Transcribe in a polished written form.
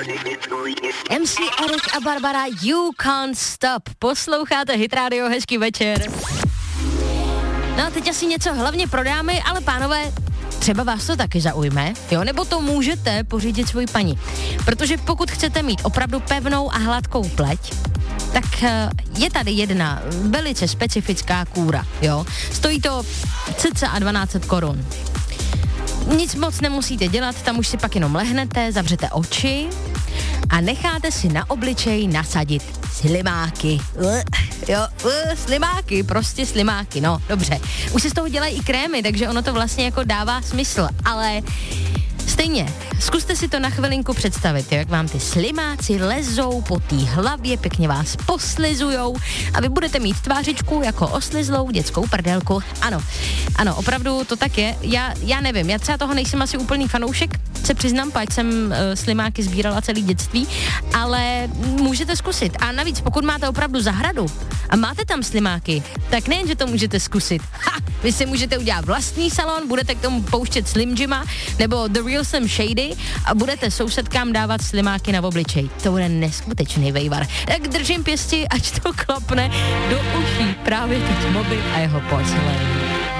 MC Erik a Barbara, You Can't Stop. Posloucháte Hit Radio, hezký večer. No a teď asi něco hlavně prodáme, ale pánové, třeba vás to taky zaujme, jo, nebo to můžete pořídit svoji paní. Protože pokud chcete mít opravdu pevnou a hladkou pleť, tak je tady jedna velice specifická kůra, jo. Stojí to cca 1200 korun. Nic moc nemusíte dělat, tam už si pak jenom lehnete, zavřete oči a necháte si na obličej nasadit slimáky. Slimáky, prostě slimáky, no, dobře. Už se z toho dělají i krémy, takže ono to vlastně jako dává smysl, ale stejně, zkuste si to na chvilinku představit, jak vám ty slimáci lezou po té hlavě, pěkně vás poslizujou a vy budete mít tvářičku jako oslizlou dětskou prdelku. Ano, opravdu to tak je. Já nevím, já třeba toho nejsem asi úplný fanoušek, se přiznám, pač jsem slimáky sbírala celý dětství, ale můžete zkusit. A navíc, pokud máte opravdu zahradu a máte tam slimáky, tak nejen, že to můžete zkusit. Vy si můžete udělat vlastní salon, budete k tomu pouštět Slim Jima nebo The Real Slim Shady a budete sousedkám dávat slimáky na obličej. To bude neskutečný vejvar. Tak držím pěsti, ať to klapne do uší právě teď mobil a jeho porcelán.